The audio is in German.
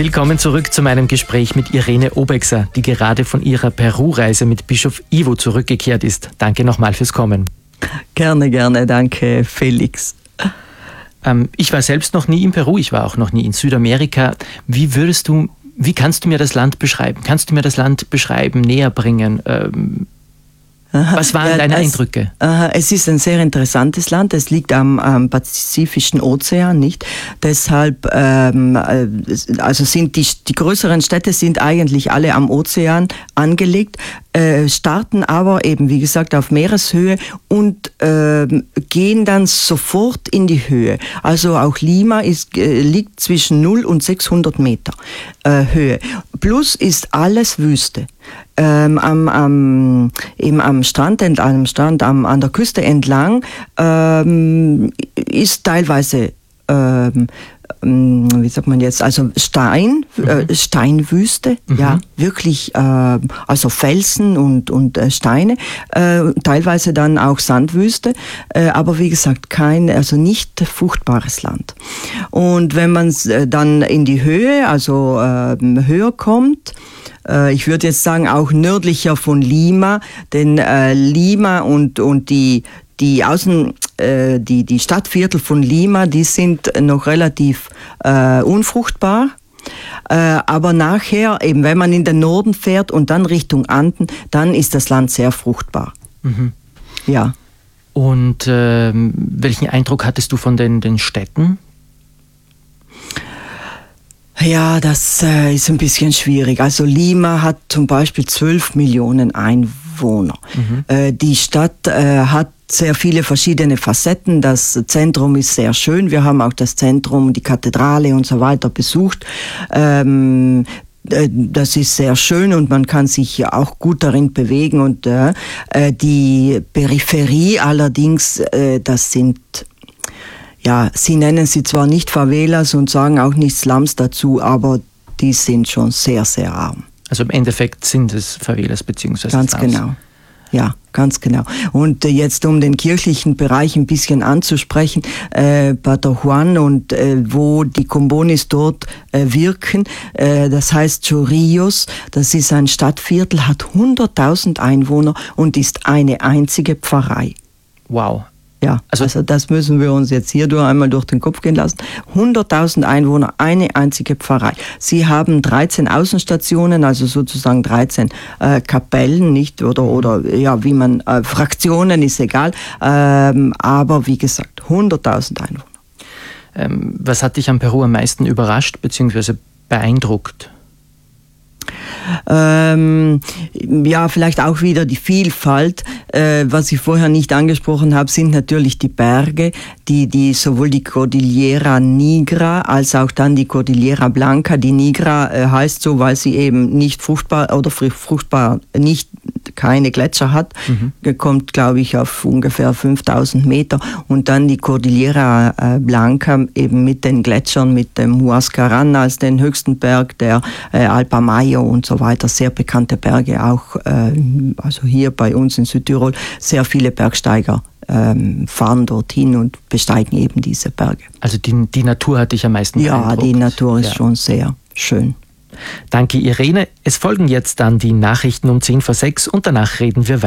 Willkommen zurück zu meinem Gespräch mit Irene Obexer, die gerade von ihrer Peru-Reise mit Bischof Ivo zurückgekehrt ist. Danke nochmal fürs Kommen. Gerne, danke Felix. Ich war selbst noch nie in Peru, ich war auch noch nie in Südamerika. Wie kannst du mir das Land beschreiben? Kannst du mir das Land beschreiben, näher bringen? Was waren deine Eindrücke? Es ist ein sehr interessantes Land. Es liegt am Pazifischen Ozean, nicht? Deshalb, also sind die größeren Städte sind eigentlich alle am Ozean angelegt, starten aber eben, wie gesagt, auf Meereshöhe und gehen dann sofort in die Höhe. Also auch Lima liegt zwischen 0 und 600 Meter Höhe. Plus ist alles Wüste. Am Strand, an der Küste entlang ist teilweise wie sagt man jetzt, also Steinwüste, ja, wirklich, also Felsen und Steine, teilweise dann auch Sandwüste, aber wie gesagt, also nicht fruchtbares Land. Und wenn man dann in die Höhe, also höher kommt, ich würde jetzt sagen auch nördlicher von Lima, denn Lima und die Stadtviertel von Lima, die sind noch relativ unfruchtbar. Aber nachher, eben wenn man in den Norden fährt und dann Richtung Anden, dann ist das Land sehr fruchtbar. Mhm. Ja. Und welchen Eindruck hattest du von den Städten? Ja, das ist ein bisschen schwierig. Also Lima hat zum Beispiel 12 Millionen Einwohner. Die Stadt hat sehr viele verschiedene Facetten. Das Zentrum ist sehr schön. Wir haben auch das Zentrum, die Kathedrale und so weiter besucht. Das ist sehr schön und man kann sich auch gut darin bewegen. Und die Peripherie allerdings, das sind... Ja, sie nennen sie zwar nicht Favelas und sagen auch nicht Slums dazu, aber die sind schon sehr, sehr arm. Also im Endeffekt sind es Favelas bzw. Ganz Slums. Genau. Ja, ganz genau. Und jetzt um den kirchlichen Bereich ein bisschen anzusprechen, Pater Juan und wo die Combonis dort wirken, das heißt Chorrillos, das ist ein Stadtviertel, hat 100.000 Einwohner und ist eine einzige Pfarrei. Wow. Ja, also das müssen wir uns jetzt hier einmal durch den Kopf gehen lassen. 100.000 Einwohner, eine einzige Pfarrei. Sie haben 13 Außenstationen, also sozusagen 13 Kapellen, nicht? Oder ja, wie man, Fraktionen ist egal. Aber wie gesagt, 100.000 Einwohner. Was hat dich an Peru am meisten überrascht bzw. beeindruckt? Ja, vielleicht auch wieder die Vielfalt. Was ich vorher nicht angesprochen habe, sind natürlich die Berge, die sowohl die Cordillera Nigra als auch dann die Cordillera Blanca. Die Nigra heißt so, weil sie eben nicht fruchtbar oder nicht keine Gletscher hat, kommt, glaube ich, auf ungefähr 5000 Meter. Und dann die Cordillera Blanca eben mit den Gletschern, mit dem Huascarán als den höchsten Berg, der Alpamayo und so weiter, sehr bekannte Berge, auch also hier bei uns in Südtirol, sehr viele Bergsteiger fahren dorthin und besteigen eben diese Berge. Also die Natur hat dich am meisten beeindruckt? Ja, die Natur ist schon sehr schön. Danke, Irene. Es folgen jetzt dann die Nachrichten um 5:10 und danach reden wir weiter.